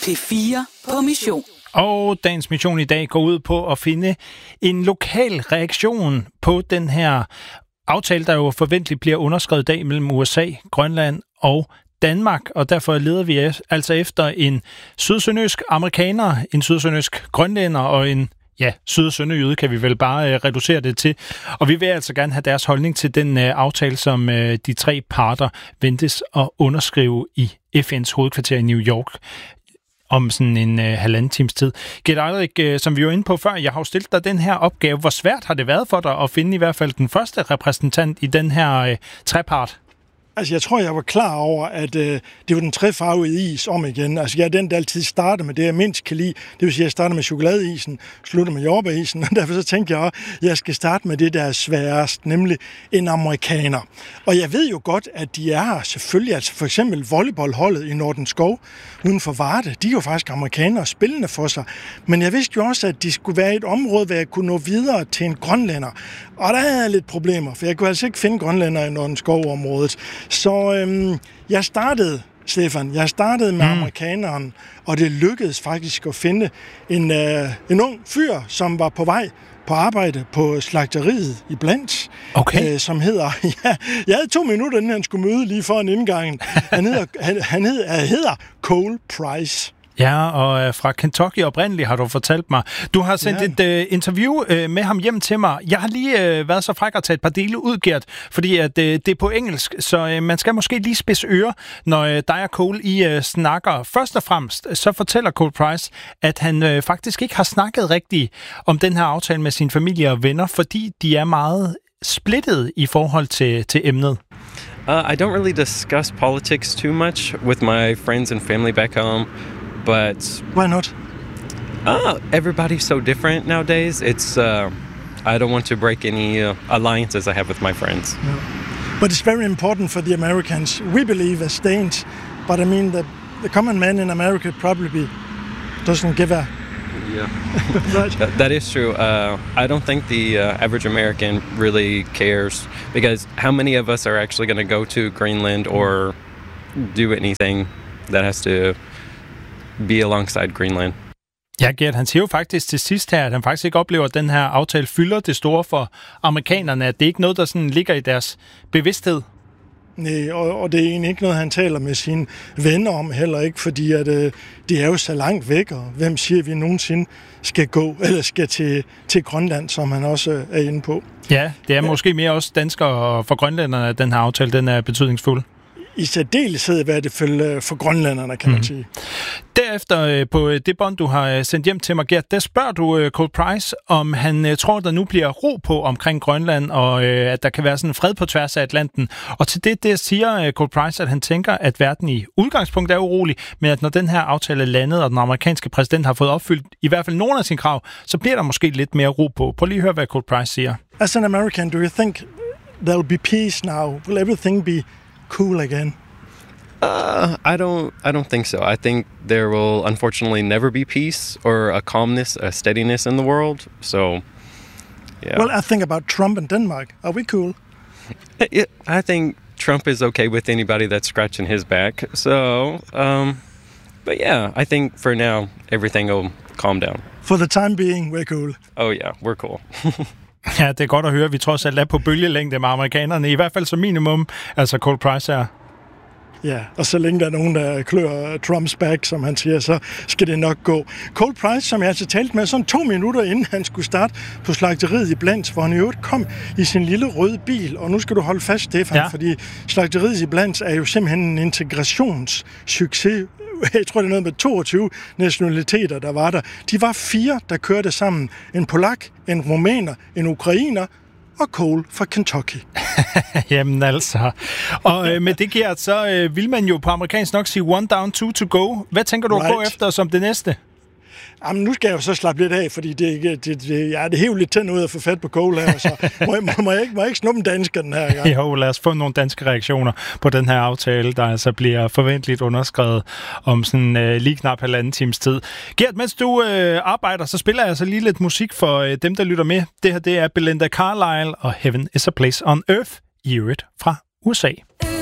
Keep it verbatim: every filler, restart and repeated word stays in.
P fire på mission. Og dagens mission i dag går ud på at finde en lokal reaktion på den her aftale, der jo forventeligt bliver underskrevet i dag mellem U S A, Grønland og Danmark. Og derfor leder vi altså efter en sydsønderjysk amerikaner, en sydsønderjysk grønlænder og en ja, syd- og sønderjyde kan vi vel bare øh, reducere det til. Og vi vil altså gerne have deres holdning til den øh, aftale, som øh, de tre parter ventes at underskrive i F N's hovedkvarter i New York om sådan en øh, halvanden times tid. Gert Eilrik, øh, som vi var inde på før, jeg har jo stillet dig den her opgave. Hvor svært har det været for dig at finde i hvert fald den første repræsentant i den her øh, trepart? Altså, jeg tror, jeg var klar over, at øh, det var den trefarvede is om igen. Altså, jeg er den, der altid starter med det, jeg mindst kan lide. Det vil sige, at jeg starter med chokoladeisen, slutter med jordbærisen, og derfor så tænkte jeg også, at jeg skal starte med det, der er sværest, nemlig en amerikaner. Og jeg ved jo godt, at de er her selvfølgelig. Altså, for eksempel volleyballholdet i Nordenskov uden for Varde, de er jo faktisk amerikanere spillende for sig. Men jeg vidste jo også, at de skulle være et område, hvor jeg kunne nå videre til en grønlænder. Og der havde jeg lidt problemer, for jeg kunne altså ikke finde grønlænder i Nordenskov-området. Så øhm, jeg startede, Stefan, jeg startede med mm. amerikaneren, og det lykkedes faktisk at finde en, øh, en ung fyr, som var på vej på arbejde på slagteriet i Blands, okay. øh, som hedder, ja, jeg havde to minutter, inden han skulle møde lige foran indgangen. Han hedder, han, han hedder, han hedder Cole Price. Ja, og fra Kentucky oprindeligt har du fortalt mig. Du har sendt ja. et uh, interview uh, med ham hjem til mig. Jeg har lige uh, været så fræk at tage et par dele ud, Gert, fordi at, uh, det er på engelsk, så uh, man skal måske lige spidse ører, når uh, dig og Cole I uh, snakker. Først og fremmest, så fortæller Cole Price, at han uh, faktisk ikke har snakket rigtigt om den her aftale med sin familie og venner, fordi de er meget splittet i forhold til, til emnet. Uh, I don't really discuss politics too much with my friends and family back home. But why not? Uh, everybody's so different nowadays. It's uh, I don't want to break any uh, alliances I have with my friends. No. But it's very important for the Americans. We believe as Danes, but I mean the the common man in America probably doesn't give a. Yeah, that, that is true. Uh, I don't think the uh, average American really cares because how many of us are actually going to go to Greenland or do anything that has to be alongside Greenland. Ja, Gert, han siger jo faktisk til sidst her, at han faktisk ikke oplever, at den her aftale fylder det store for amerikanerne, at det ikke er noget, der sådan ligger i deres bevidsthed. Nej, og, og det er egentlig ikke noget, han taler med sine venner om heller ikke, fordi at, øh, det er jo så langt væk, og hvem siger, vi nogensinde skal gå, eller skal til, til Grønland, som han også er inde på. Ja, det er ja. måske mere også danskere for grønlænderne, at den her aftale, den er betydningsfuld. I særdeleshed hvad det følger for grønlænderne, kan man mm. sige. Derefter på det bånd, du har sendt hjem til mig, Gert, der spørger du Cole Price, om han tror, der nu bliver ro på omkring Grønland, og at der kan være sådan en fred på tværs af Atlanten. Og til det, det siger Cole Price, at han tænker, at verden i udgangspunkt er urolig, men at når den her aftale er landet, og den amerikanske præsident har fået opfyldt i hvert fald nogle af sine krav, så bliver der måske lidt mere ro på. Prøv lige at høre, hvad Cole Price siger. As an American, do you think there will be peace now? Will everything be cool again? Uh, I don't. I don't think so. I think there will unfortunately never be peace or a calmness, a steadiness in the world. So, yeah. Well, I think about Trump and Denmark. Are we cool? Yeah, I think Trump is okay with anybody that's scratching his back. So, um, but yeah, I think for now everything will calm down. For the time being, we're cool. Oh yeah, we're cool. Ja, det er godt at høre, at vi trods alt er på bølgelængde med amerikanerne, i hvert fald som minimum, altså Cole Price er. Ja, og så længe der er nogen, der klør Trumps back, som han siger, så skal det nok gå. Cole Price, som jeg altså talte med sådan to minutter inden han skulle starte på slagteriet i Blands, hvor han i øvrigt kom i sin lille røde bil. Og nu skal du holde fast, Stefan, ja. fordi slagteriet i Blands er jo simpelthen en integrationssucces. Jeg tror, det er noget med toogtyve nationaliteter, der var der. De var fire, der kørte sammen. En polak, en rumæner, en ukrainer og Cole fra Kentucky. Jamen altså. Og øh, med det, Gert, så øh, vil man jo på amerikansk nok sige one down, two to go. Hvad tænker du right. at gå efter som det næste? Jamen, nu skal jeg jo så slappe lidt af, fordi det, det, det, ja, det er helt lidt tændt ud at få fat på Cole her, så må, må, må, jeg ikke, må jeg ikke snuppe en dansker den her gang? Jo, lad os få nogle danske reaktioner på den her aftale, der altså bliver forventeligt underskrevet om sådan øh, lige knap halvanden times tid. Gert, mens du øh, arbejder, så spiller jeg altså lige lidt musik for øh, dem, der lytter med. Det her, det er Belinda Carlisle og Heaven is a Place on Earth, i øvrigt fra U S A.